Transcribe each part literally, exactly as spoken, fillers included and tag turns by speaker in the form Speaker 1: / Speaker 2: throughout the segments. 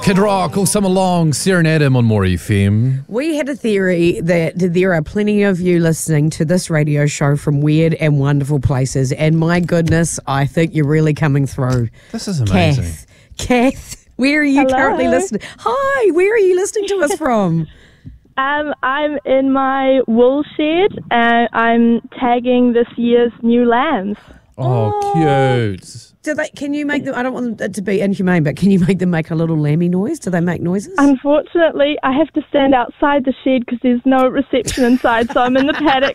Speaker 1: Kid Rock, all summer long, Sarah and Adam on More F M.
Speaker 2: We had a theory that there are plenty of you listening to this radio show from weird and wonderful places, and my goodness, I think you're really coming through.
Speaker 1: This is amazing.
Speaker 2: Kath, Kath, where are you
Speaker 3: Hello.
Speaker 2: currently listening? Hi, where are you listening to us from?
Speaker 3: Um, I'm in my wool shed and I'm tagging this year's new lambs.
Speaker 1: Oh,
Speaker 2: Oh.
Speaker 1: cute.
Speaker 2: Do they? Can you make them? I don't want it to be inhumane, but can you make them make a little lammy noise? Do they make noises?
Speaker 3: Unfortunately, I have to stand outside the shed because there's no reception inside, so I'm in the paddock.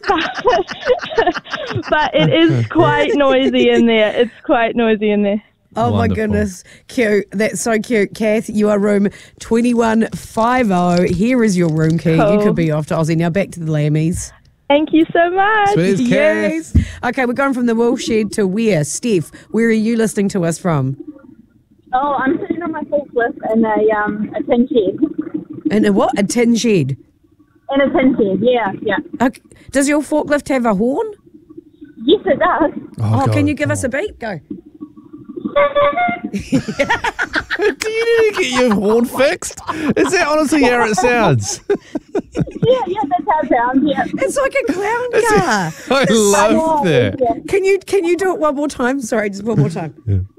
Speaker 3: But it is quite noisy in there. It's quite noisy in there.
Speaker 2: Oh,
Speaker 1: Wonderful.
Speaker 2: my goodness. Cute. That's so cute. Kath, you are room twenty-one fifty. Here is your room key.
Speaker 3: Cool.
Speaker 2: You could be off to Aussie. Now back to the lammies.
Speaker 3: Thank you so much.
Speaker 1: Sweet as Kath.
Speaker 2: Yes. Okay, we're going from the wool shed to where? Steph, where are you listening to us from?
Speaker 4: Oh, I'm sitting on my forklift in a um a tin shed.
Speaker 2: In a what? A tin shed.
Speaker 4: In a tin shed, yeah, yeah.
Speaker 2: Okay. Does your forklift have a horn?
Speaker 4: Yes, it does.
Speaker 2: Oh,
Speaker 1: God,
Speaker 2: can you give
Speaker 1: come
Speaker 2: us a beat? Go.
Speaker 1: on. Do you need to get your horn fixed? Is that honestly how it sounds?
Speaker 4: Yeah, yeah, that's how it sounds, yeah.
Speaker 2: It's like a clown car.
Speaker 1: I love that.
Speaker 4: Yeah.
Speaker 2: Can you can you do it one more time? Sorry, just one more time.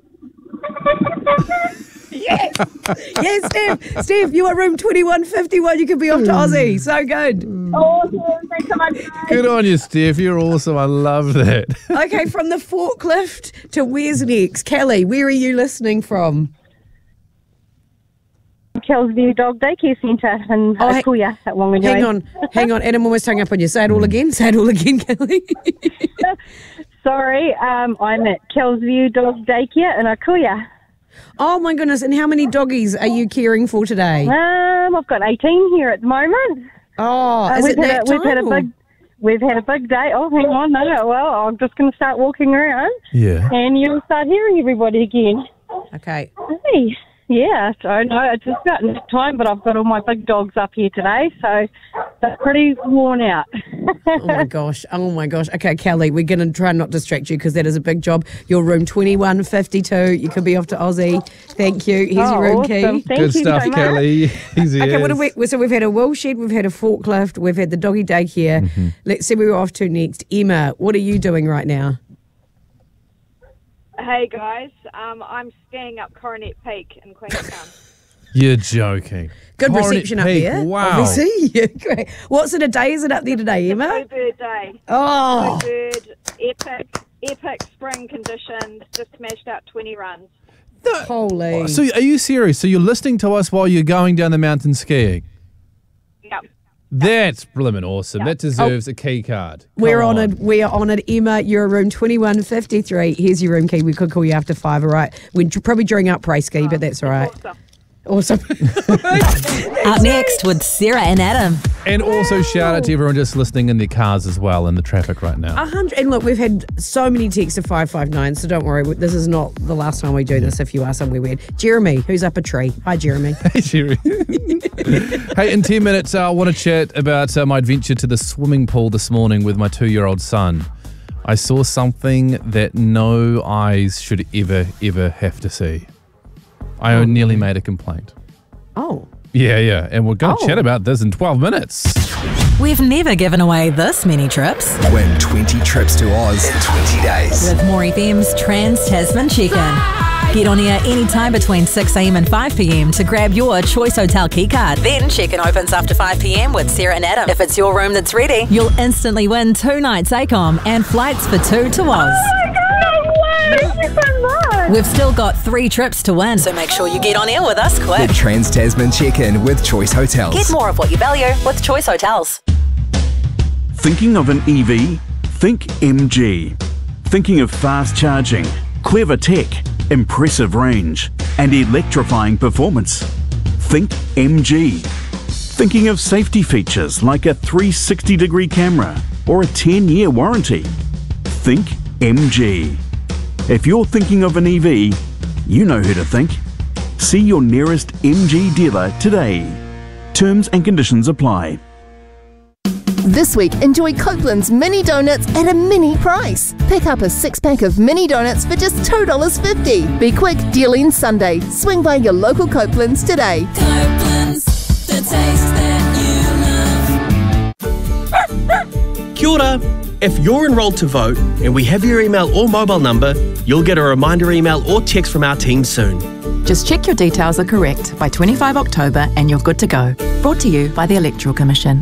Speaker 2: Yes. Yes, Steve. Steve, you are room twenty-one fifty-one. You could be off to Aussie. So good.
Speaker 4: Awesome, thanks so much, guys.
Speaker 1: Good on you, Steph. You're awesome. I love that.
Speaker 2: Okay, from the forklift to where's next? Kelly, where are you listening from?
Speaker 5: Kelsview Dog Daycare Centre in
Speaker 2: Oh, hey-
Speaker 5: Akuya at Whanganui.
Speaker 2: Hang on, hang on. Adam almost hung up on you. Say it all again. Say it all again, Kelly.
Speaker 5: Sorry, um, I'm at Kelsview Dog Daycare in Akuya.
Speaker 2: Oh my goodness! And how many doggies are you caring for today?
Speaker 5: Um, I've got eighteen here at the moment.
Speaker 2: Oh,
Speaker 5: Uh,
Speaker 2: is
Speaker 5: we've,
Speaker 2: it
Speaker 5: had
Speaker 2: that
Speaker 5: a, we've had a
Speaker 2: time, or-
Speaker 5: big, we've had a big day. Oh, hang on, no, no. Well, I'm just going to start walking around,
Speaker 1: Yeah.
Speaker 5: and you'll start hearing everybody again.
Speaker 2: Okay.
Speaker 5: Hey. Yeah, so no, it's just about nap time, but I've got all my big dogs up here today, so they're pretty worn out.
Speaker 2: Oh my gosh. Oh my gosh. Okay, Kelly, we're going to try and not distract you because that is a big job. Your room twenty-one fifty-two. You could be off to Aussie. Thank you. Here's
Speaker 5: Oh,
Speaker 2: your room
Speaker 5: awesome.
Speaker 2: key.
Speaker 5: Thank
Speaker 1: Good
Speaker 5: you
Speaker 1: stuff,
Speaker 5: so much.
Speaker 1: Kelly. Easy
Speaker 2: Okay, what
Speaker 1: as.
Speaker 2: have we, so we've had a wool shed, we've had a forklift, we've had the doggy daycare.
Speaker 1: Mm-hmm.
Speaker 2: Let's see where we're off to next. Emma, what are you doing right now?
Speaker 6: Hey guys, um, I'm skiing up Coronet Peak in Queenstown.
Speaker 1: You're joking.
Speaker 2: Good
Speaker 1: Coronet
Speaker 2: reception up
Speaker 1: Peak,
Speaker 2: there.
Speaker 1: Wow.
Speaker 2: Obviously. Yeah, great. What sort of day is it up there today, Emma?
Speaker 6: Bluebird Day.
Speaker 2: Oh,
Speaker 6: Bluebird, epic, epic spring conditions, just smashed out twenty runs.
Speaker 2: holy.
Speaker 1: So are you serious? So you're listening to us while you're going down the mountain skiing?
Speaker 6: Yep.
Speaker 1: That's blimmin' awesome. That deserves a key card. Come
Speaker 2: We're
Speaker 1: on.
Speaker 2: honoured. We are honoured. Emma, you're room twenty-one fifty-three. Here's your room key. We could call you after five, all right? We're probably during up pray ski, but that's all right.
Speaker 6: Awesome.
Speaker 2: Awesome.
Speaker 7: Up next with Sarah and Adam.
Speaker 1: And also shout out to everyone just listening in their cars as well in the traffic right now.
Speaker 2: A hundred, and look, we've had so many texts to five five nine, so don't worry. This is not the last time we do this if you are somewhere weird. Jeremy, who's up a tree. Hi, Jeremy.
Speaker 1: Hey, Sherry. Hey, in ten minutes, uh, I want to chat about uh, my adventure to the swimming pool this morning with my two-year-old son. I saw something that no eyes should ever, ever have to see. I
Speaker 2: Oh.
Speaker 1: nearly made a complaint.
Speaker 2: Oh.
Speaker 1: Yeah, yeah, and we're going to
Speaker 2: Oh.
Speaker 1: chat about this in twelve minutes.
Speaker 7: We've never given away this many trips.
Speaker 8: Win twenty trips to Oz in twenty days.
Speaker 7: With More F M's Trans-Tasman Check-In. Get on air anytime between six a m and five p m to grab your Choice Hotel keycard. Then check-in opens after five p m with Sarah and Adam. If it's your room that's ready, you'll instantly win two nights A COM and flights for two to Oz.
Speaker 5: Thank you so much.
Speaker 7: We've still got three trips to win, so make sure you get on air with us quick.
Speaker 8: The Trans-Tasman Check-In with Choice Hotels.
Speaker 7: Get more of what you value with Choice Hotels.
Speaker 9: Thinking of an E V? Think M G. Thinking of fast charging, clever tech, impressive range, and electrifying performance? Think M G. Thinking of safety features like a three sixty degree camera or a ten year warranty? Think M G. If you're thinking of an E V, you know who to think. See your nearest M G dealer today. Terms and conditions apply.
Speaker 10: This week, enjoy Copeland's mini donuts at a mini price. Pick up a six-pack of mini donuts for just two dollars fifty. Be quick, deal ends Sunday. Swing by your local Copeland's today.
Speaker 11: Copeland's, the taste that you love.
Speaker 12: Kia ora. If you're enrolled to vote and we have your email or mobile number, you'll get a reminder email or text from our team soon.
Speaker 13: Just check your details are correct by twenty-fifth of October and you're good to go. Brought to you by the Electoral Commission.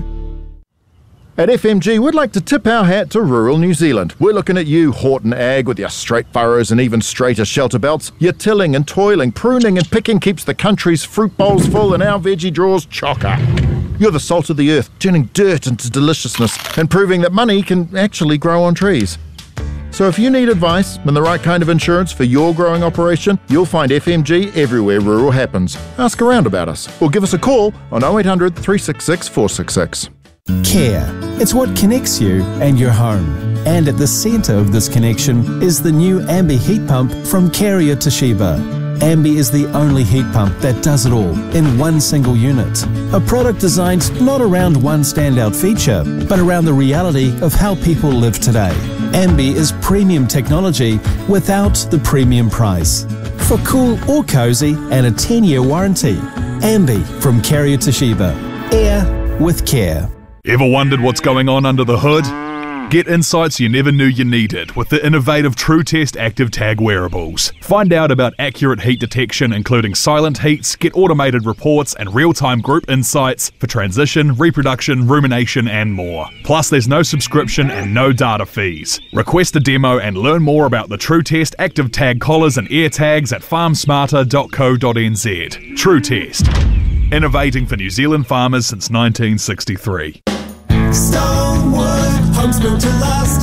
Speaker 14: At F M G, we'd like to tip our hat to rural New Zealand. We're looking at you, Horton Ag, with your straight furrows and even straighter shelter belts. Your tilling and toiling, pruning and picking keeps the country's fruit bowls full and our veggie drawers chocker. You're the salt of the earth, turning dirt into deliciousness and proving that money can actually grow on trees. So if you need advice and the right kind of insurance for your growing operation, you'll find F M G everywhere rural happens. Ask around about us or give us a call on oh eight hundred, three six six, four six six.
Speaker 15: Care. It's what connects you and your home. And at the centre of this connection is the new Ambi heat pump from Carrier Toshiba. Ambi is the only heat pump that does it all in one single unit. A product designed not around one standout feature, but around the reality of how people live today. Ambi is premium technology without the premium price. For cool or cozy and a ten-year warranty. Ambi from Carrier Toshiba. Air with care.
Speaker 16: Ever wondered what's going on under the hood? Get insights you never knew you needed with the innovative TrueTest Active Tag wearables. Find out about accurate heat detection, including silent heats, get automated reports and real-time group insights for transition, reproduction, rumination and more. Plus there's no subscription and no data fees. Request a demo and learn more about the TrueTest Active Tag collars and ear tags at farm smarter dot co dot n z. TrueTest. Innovating for New Zealand farmers since nineteen sixty-three.
Speaker 11: Stonewood, homes built to last.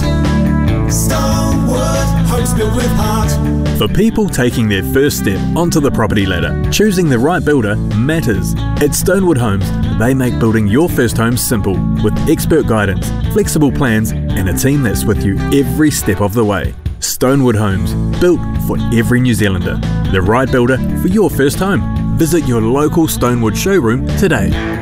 Speaker 11: Stonewood, homes built with heart.
Speaker 17: For people taking their first step onto the property ladder, choosing the right builder matters. At Stonewood Homes, they make building your first home simple with expert guidance, flexible plans and a team that's with you every step of the way. Stonewood Homes, built for every New Zealander. The right builder for your first home. Visit your local Stonewood showroom today.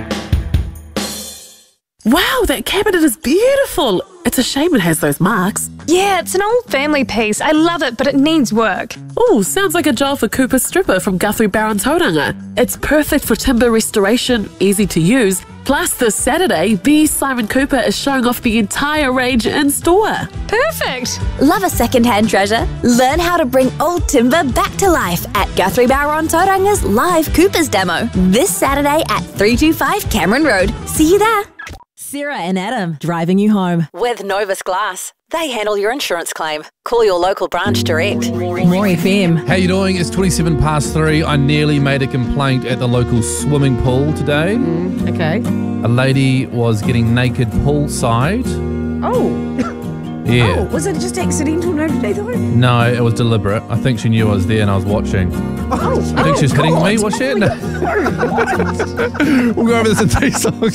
Speaker 18: Wow, that cabinet is beautiful. It's a shame it has those marks.
Speaker 19: Yeah, it's an old family piece. I love it, but it needs work.
Speaker 18: Oh, sounds like a job for Cooper Stripper from Guthrie Barron Tauranga. It's perfect for timber restoration, easy to use. Plus, this Saturday, B. Simon Cooper is showing off the entire range in store.
Speaker 19: Perfect.
Speaker 20: Love a second-hand treasure? Learn how to bring old timber back to life at Guthrie Barron Tauranga's live Coopers demo this Saturday at three two five Cameron Road. See you there.
Speaker 7: Sarah and Adam, driving you home. With Novus Glass. They handle your insurance claim. Call your local branch direct. More F M.
Speaker 1: How you doing? It's twenty-seven past three. I nearly made a complaint at the local swimming pool today.
Speaker 2: Mm, okay.
Speaker 1: A lady was getting naked poolside.
Speaker 2: Oh.
Speaker 1: Yeah.
Speaker 2: Oh, was it just accidental nudity though?
Speaker 1: No, it was deliberate. I think she knew I was there and I was watching.
Speaker 2: Oh,
Speaker 1: I think
Speaker 2: oh,
Speaker 1: she was hitting
Speaker 2: God.
Speaker 1: me, was she?
Speaker 2: Oh,
Speaker 1: No. We'll go over this in three songs.